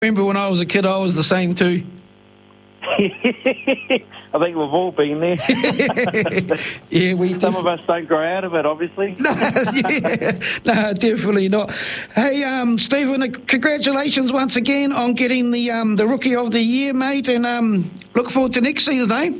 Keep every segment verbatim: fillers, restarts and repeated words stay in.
Remember when I was a kid, I was the same too. I think we've all been there. yeah, we. Some def- of us don't grow out of it, obviously. no, yeah, no, definitely not. Hey, um, Stephen, congratulations once again on getting the um, the Rookie of the Year, mate, and um, look forward to next season, eh?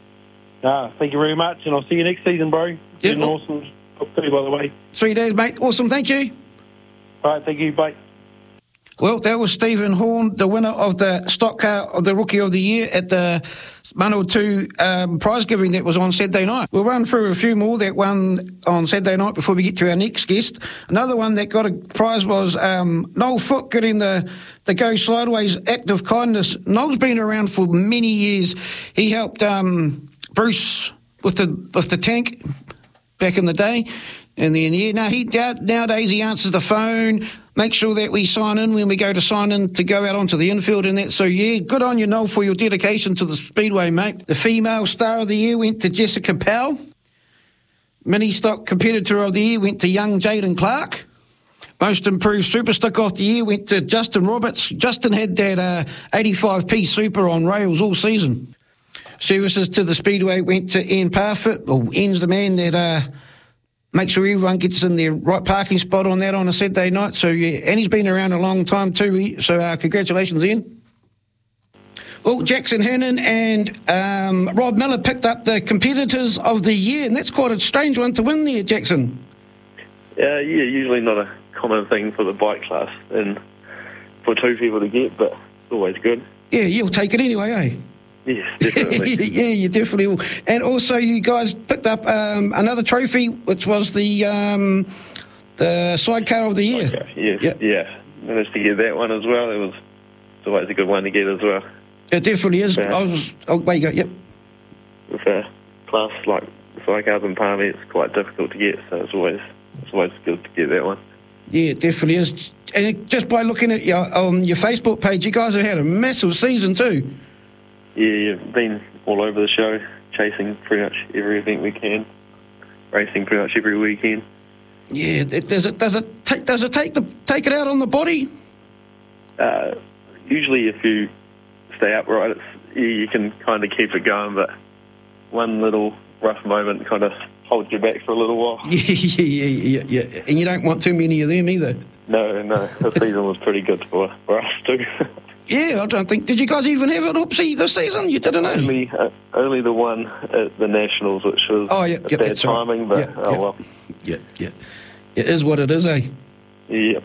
Ah, thank you very much, and I'll see you next season, bro. Yep. You're an awesome top two, by the way. Three days, mate. Awesome, thank you. All right, thank you, bye. Well, that was Stephen Horn, the winner of the stock car of the Rookie of the Year at the Manawatu um, prize giving that was on Saturday night. We'll run through a few more that won on Saturday night before we get to our next guest. Another one that got a prize was um, Noel Foote getting the, the Go Slideways Act of Kindness. Noel's been around for many years. He helped um, Bruce with the with the tank back in the day. And then, yeah, no, he nowadays he answers the phone, makes sure that we sign in when we go to sign in to go out onto the infield and that. So, yeah, good on you, Noel, for your dedication to the Speedway, mate. The female star of the year went to Jessica Powell. Mini stock competitor of the year went to young Jaden Clark. Most improved super stock of the year went to Justin Roberts. Justin had that uh, eighty-five p super on rails all season. Services to the Speedway went to Ian Parfitt. Well, Ian's the man that... Uh, Make sure everyone gets in their right parking spot on that on a Saturday night. So, yeah, and he's been around a long time too. So, uh, congratulations, Ian. Well, Jackson Hannon and um, Rob Miller picked up the competitors of the year, and that's quite a strange one to win there, Jackson. Uh, yeah, usually not a common thing for the bike class and for two people to get, but it's always good. Yeah, you'll take it anyway, eh? Yes, definitely. yeah, you definitely will. And also, you guys picked up um, another trophy, which was the um, the sidecar of the year. Okay, yes, yep. Yeah, managed to get that one as well. It was it's always a good one to get as well. It definitely is. Yeah. I was, oh, there you go, yep. With a class like the sidecars and Palmy, it's quite difficult to get, so it's always it's always good to get that one. Yeah, it definitely is. And just by looking at your on your Facebook page, you guys have had a massive season too. Yeah, you've been all over the show, chasing pretty much every event we can, racing pretty much every weekend. Yeah, it, does it does it take does it take the take it out on the body? Uh, usually, if you stay upright, it's, you, you can kind of keep it going, but one little rough moment kind of holds you back for a little while. Yeah, yeah, yeah, yeah, yeah. And you don't want too many of them either. No, no, the season was pretty good for for us too. Yeah, I don't think... Did you guys even have an oopsie this season? You didn't know? Only, uh, only the one at the Nationals, which was oh, yeah, a yep, bad timing, right. but yeah, oh yeah. well. Yeah, yeah. It is what it is, eh? Yep.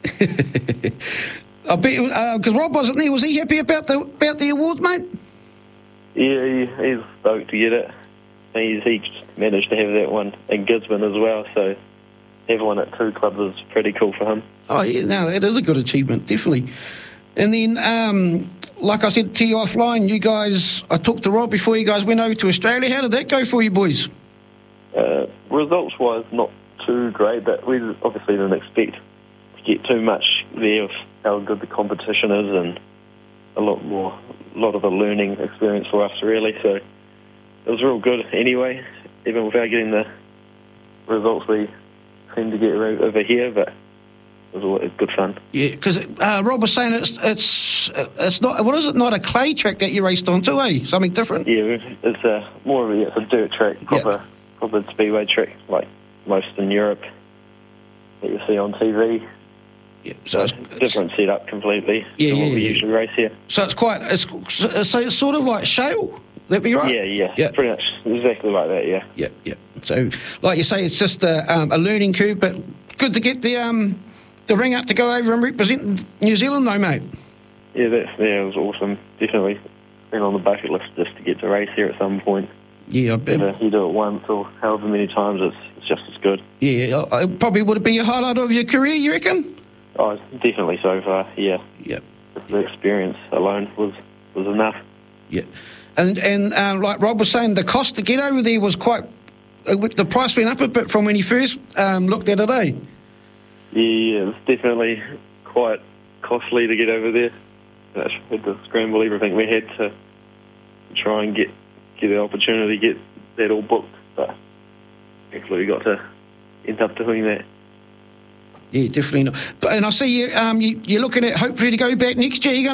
I bet... Because uh, Rob wasn't there. Was he happy about the about the awards, mate? Yeah, he, he's stoked to get it. He's, he managed to have that one in Gisborne as well, so having one at two clubs is pretty cool for him. Oh, yeah, no, that is a good achievement, definitely. And then, um, like I said to you offline, you guys, I talked to Rob before you guys went over to Australia. How did that go for you boys? Uh, results-wise, not too great, but we obviously didn't expect to get too much there of how good the competition is, and a lot more, a lot of a learning experience for us, really. So it was real good anyway, even without getting the results we seemed to get over here, but it was always good fun. Yeah, because uh, Rob was saying it's it's it's not, what is it, not a clay track that you raced on too, eh? Something different? Yeah, it's a more of a, it's a dirt track, proper, yeah. proper speedway track, like most in Europe that you see on T V. Yeah, so it's, it's different it's, setup completely yeah, than yeah, what we yeah. usually race here. So it's quite, it's, so it's sort of like shale, that be right? Yeah, yeah, yeah, pretty much exactly like that, yeah. Yeah, yeah. So, like you say, it's just a, um, a learning curve, but good to get the um, the ring up to go over and represent New Zealand, though, mate. Yeah, that's, yeah, it was awesome. Definitely been on the bucket list just to get to race here at some point. Yeah, I bet. If you do it once or however many times, it's, it's just as good. Yeah, it probably would be a highlight of your career, you reckon? Oh, definitely so far, yeah. Yeah. The experience alone was, was enough. Yeah. And, and um, like Rob was saying, the cost to get over there was quite... Uh, the price went up a bit from when he first um, looked at it, eh? Yeah, it was definitely quite costly to get over there. I had to scramble everything we had to try and get get the opportunity to get that all booked. But thankfully we got to end up doing that. Yeah, definitely not. But, and I see you, um, you, you're looking at hopefully to go back next year. You're